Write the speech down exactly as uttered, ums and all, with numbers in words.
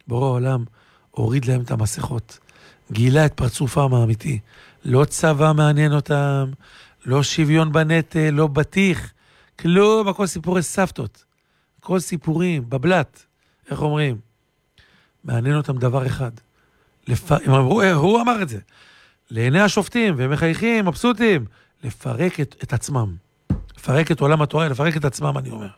בורא העולם הוריד להם את המסכות, גילה את פרצופם האמיתי, לא צבא מעניין אותם, לא שוויון בנטל, לא בטיח, כלום, הכל סיפורי סבתות, הכל סיפורים, בבלת, איך אומרים? מעניין אותם דבר אחד, לפ... הם אמרו, הוא אמר את זה, לעיני השופטים, והם מחייכים, מבסוטים, לפרק את, את עצמם, לפרק את עולם התורה, לפרק את עצמם, אני אומר.